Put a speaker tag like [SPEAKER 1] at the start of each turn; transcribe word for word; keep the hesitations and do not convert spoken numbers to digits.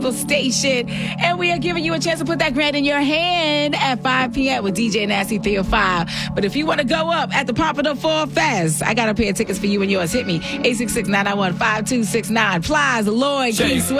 [SPEAKER 1] station, and we are giving you a chance to put that grant in your hand at five p.m. with D J Nasty three oh five. But if you want to go up at the Popular Fall Fest, I got a pair of tickets for you and yours. Hit me, eight six six, nine nine one, five two six nine. Plies, Lloyd, Keith Sweat.